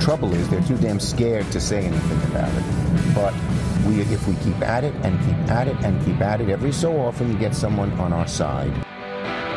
trouble is they're too damn scared to say anything about it. But if we keep at it and keep at it and keep at it, every so often you get someone on our side.